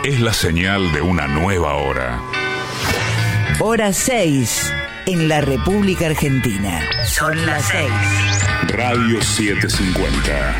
es la señal de una nueva hora. Hora 6 en la República Argentina. Son las 6. Radio 750.